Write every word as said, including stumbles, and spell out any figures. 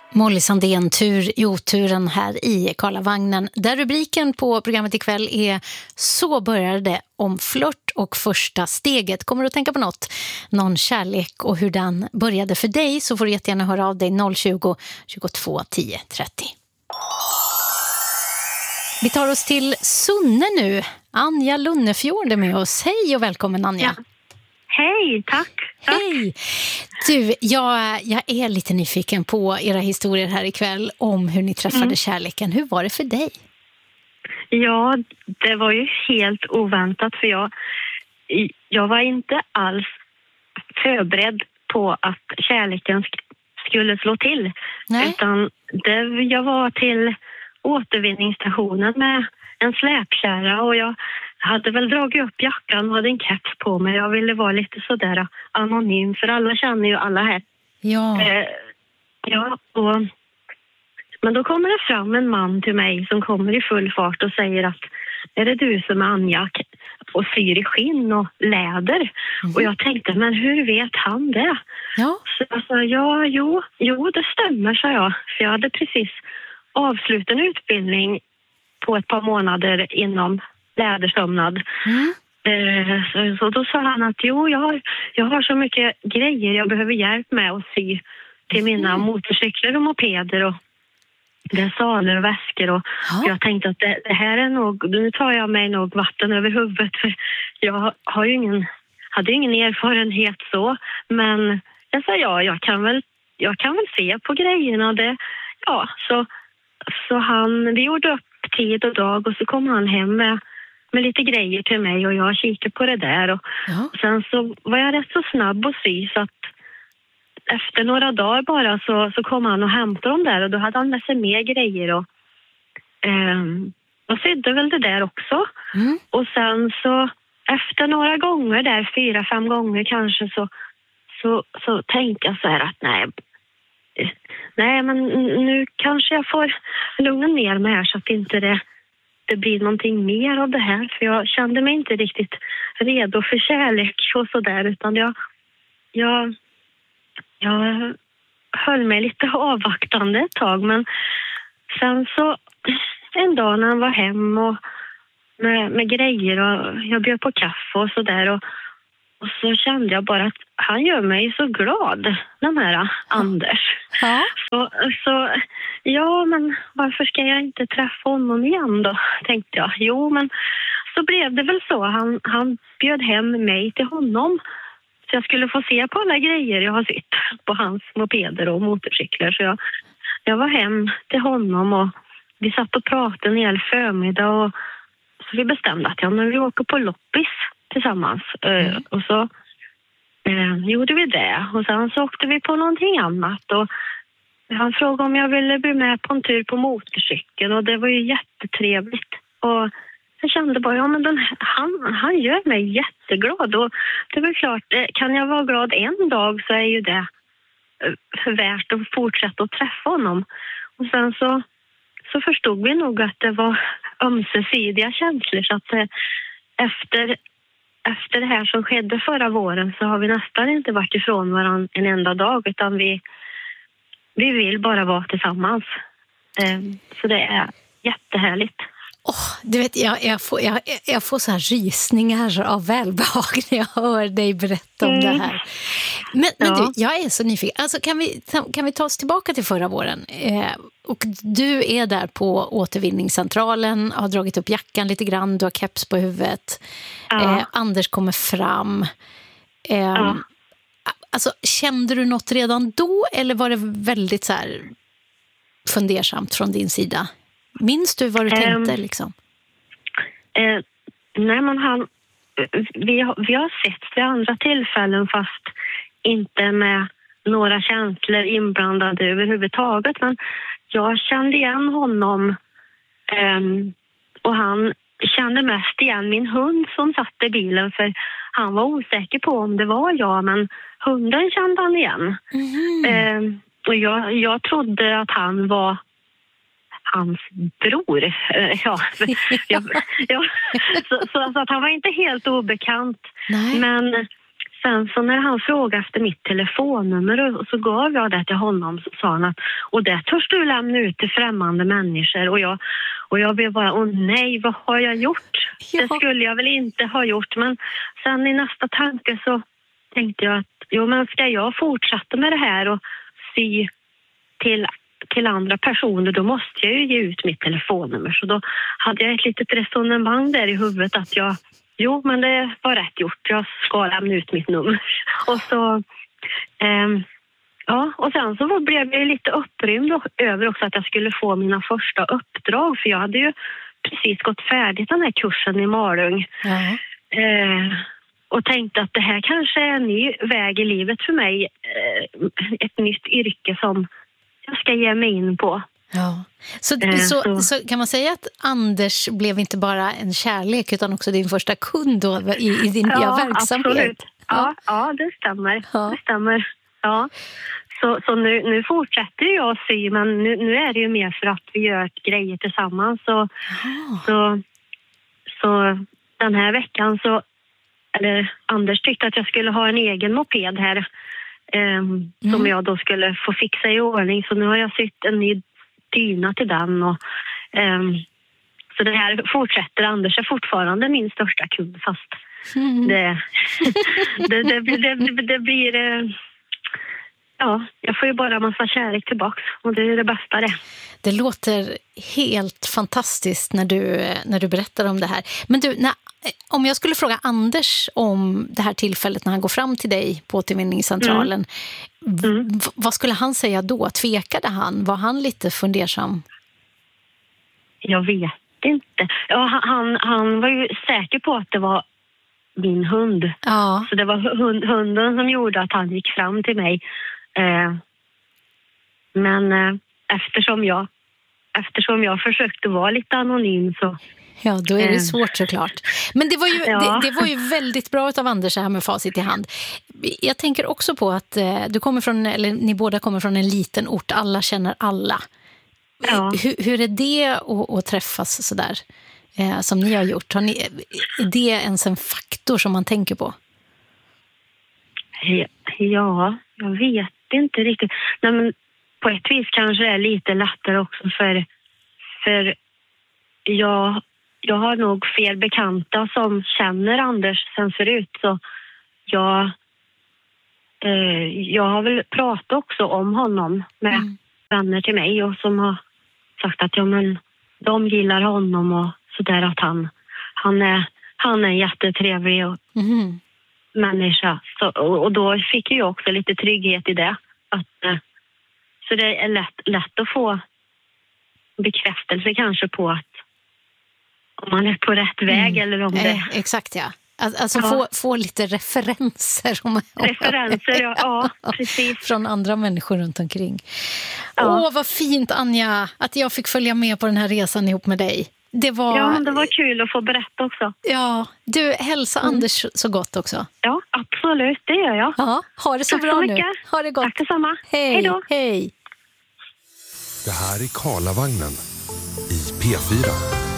Molly Sandén, tur i oturen här i Karlavagnen, där rubriken på programmet ikväll är Så började det, om flört och första steget. Kommer du att tänka på något? Någon kärlek och hur den började för dig, så får du jättegärna höra av dig noll tjugo, tjugotvå, tio, trettio. Vi tar oss till Sunne nu. Anja Lunnefjord är med oss. Hej och välkommen, Anja. Ja. Hej, tack. tack. Hej. Du, jag, jag är lite nyfiken på era historier här ikväll om hur ni träffade mm. kärleken. Hur var det för dig? Ja, det var ju helt oväntat, för jag, jag var inte alls förberedd på att kärleken skulle slå till. Nej. Utan det, jag var till återvinningsstationen med en släpkärra och jag hade väl dragit upp jackan och hade en keps på mig. Jag ville vara lite sådär anonym, för alla känner ju alla här. Ja. Eh, ja, och, men då kommer det fram en man till mig som kommer i full fart och säger att är det du som är Anja och syr i skinn och läder? Mm. Och jag tänkte, men hur vet han det? Ja. Så jag sa, ja, jo, jo, det stämmer, sa jag. För jag hade precis avslutat en utbildning på ett par månader inom lädersömnad. Mm. Eh, så, så då sa han att jo, jag har, jag har så mycket grejer jag behöver hjälp med att sy till mina mm. motorcyklar och mopeder och saler och väskor. Och ja. Jag tänkte att det, det här är nog, nu tar jag mig nog vatten över huvudet, för jag har ju ingen, hade ju ingen erfarenhet så. Men jag sa ja, jag kan väl, jag kan väl se på grejerna. Det, ja, så, så han, vi gjorde upp tid och dag och så kom han hem med med lite grejer till mig och jag kikade på det där. Och ja. Sen så var jag rätt så snabb att sy, så att efter några dagar bara så, så kom han och hämtade dem där och då hade han med sig mer grejer och eh, och sydde väl det där också. Mm. Och sen så efter några gånger där, fyra, fem gånger kanske, så, så, så tänkte jag så här att nej, nej men nu kanske jag får lugna ner mig här så att inte det det blir någonting mer av det här, för jag kände mig inte riktigt redo för kärlek och sådär, utan jag, jag, jag höll mig lite avvaktande ett tag, men sen så en dag när han var hem och med, med grejer och jag bjöd på kaffe och sådär och, och så kände jag bara att han gör mig så glad, den här Anders. Ja. Så, så ja, men varför ska jag inte träffa honom igen då, tänkte jag. Jo, men så blev det väl så. Han, han bjöd hem mig till honom så jag skulle få se på alla grejer jag har sytt på hans mopeder och motorcyklar. Så jag, jag var hem till honom och vi satt och pratade en hel förmiddag och så vi bestämde att ja, men vi åker på loppis tillsammans. Mm. Uh, och så uh, gjorde vi det. Och sen så åkte vi på någonting annat och han frågade om jag ville bli med på en tur på motorcykeln och det var ju jättetrevligt. Och jag kände bara, ja men den, han, han gör mig jätteglad och det är väl klart, kan jag vara glad en dag så är ju det värt att fortsätta att träffa honom. Och sen så, så förstod vi nog att det var ömsesidiga känslor, så att efter, efter det här som skedde förra våren så har vi nästan inte varit ifrån varandra en enda dag, utan vi Vi vill bara vara tillsammans. Så det är jättehärligt. Oh, du vet, jag, jag, får, jag, jag får så här rysningar av välbehag när jag hör dig berätta om mm. det här. Men, men ja. du, jag är så nyfiken. Alltså, kan, vi, kan vi ta oss tillbaka till förra våren? Eh, och du är där på återvinningscentralen, har dragit upp jackan lite grann, du har keps på huvudet. Ja. Eh, Anders kommer fram. Eh, ja. Alltså, kände du något redan då eller var det väldigt så här fundersamt från din sida? Minns du vad du um, tänkte liksom? Uh, nej, men han, vi, har, vi har sett vid andra tillfällen fast inte med några känslor inblandade överhuvudtaget. Men jag kände igen honom um, och han kände mest igen min hund som satt i bilen, för han var osäker på om det var jag, men hunden kände han igen. Mm. Eh, och jag, jag trodde att han var hans bror. Eh, ja, ja, ja. Så, så, så att han var inte helt obekant. Nej. Men sen så när han frågade efter mitt telefonnummer och så gav jag det till honom, så sa han att och det törs du lämna ut till främmande människor. Och jag, och jag blev bara, åh nej, vad har jag gjort? Ja. Det skulle jag väl inte ha gjort. Men sen i nästa tanke så tänkte jag att jo, men ska jag fortsätta med det här och sy till, till andra personer, då måste jag ju ge ut mitt telefonnummer. Så då hade jag ett litet resonemang där i huvudet att jag, jo men det var rätt gjort, jag ska lämna ut mitt nummer. Och så, ähm, ja, och sen så blev jag lite upprymd över också att jag skulle få mina första uppdrag, för jag hade ju precis gått färdigt den här kursen i Malung. Mm. Äh, och tänkte att det här kanske är en ny väg i livet för mig, ett nytt yrke som jag ska ge mig in på. Ja. Så, eh, så, så. så kan man säga att Anders blev inte bara en kärlek utan också din första kund då i, i din nya ja, verksamhet? Absolut. Ja, ja, det stämmer. Ja. Det stämmer. Ja. Så, så nu, nu fortsätter jag att sy, men nu, nu är det ju mer för att vi gör grejer tillsammans. Så, så, så den här veckan så eller Anders tyckte att jag skulle ha en egen moped här eh, mm. som jag då skulle få fixa i ordning. Så nu har jag sytt en ny dyna till den. Och, eh, så det här fortsätter. Anders är fortfarande min största kund, fast mm. det, det, det, det, det, det blir... Eh, ja, jag får ju bara en massa kärlek tillbaka och det är det bästa det. Det låter helt fantastiskt när du, när du berättar om det här. Men du, när, om jag skulle fråga Anders om det här tillfället när han går fram till dig på återvinningscentralen, mm. Mm. V- vad skulle han säga då? Tvekade han? Var han lite fundersam? Jag vet inte. Ja, han, han var ju säker på att det var min hund. Ja. Så det var hund, hunden som gjorde att han gick fram till mig. Eh, men eh, eftersom jag eftersom jag försökte vara lite anonym så... Ja, då är det svårt såklart. Men det var ju, ja. det, det var ju väldigt bra av Anders här med facit i hand. Jag tänker också på att eh, du kommer från, eller ni båda kommer från en liten ort. Alla känner alla. Ja. Hur, hur är det att, att träffas sådär eh, som ni har gjort? Har ni, är det ens en faktor som man tänker på? Ja, jag vet inte riktigt. Nej, men på ett vis kanske det är lite lättare också för, för jag, jag har nog fler bekanta som känner Anders sen förut. Så jag, eh, jag har väl pratat också om honom med mm. vänner till mig och som har sagt att ja, men de gillar honom och sådär, att han, han, är, han är jättetrevlig och mm. människa. Så, och, och då fick jag också lite trygghet i det. Att, eh, så det är lätt, lätt att få bekräftelse kanske på att om man är på rätt väg mm. eller om det... Eh, exakt, ja. Alltså ja. få, få lite referenser. Om, referenser, ja. ja. Precis. Från andra människor runt omkring. Ja. Åh, vad fint, Anja, att jag fick följa med på den här resan ihop med dig. Det var... Ja, det var kul att få berätta också. Ja, du, hälsa mm. Anders så gott också. Ja, absolut, det gör jag. Ja, ha det så Tack bra så nu. mycket. Ha det gott. Tack detsamma. Hej, hej då. Hej. Det här är Karlavagnen i P fyra.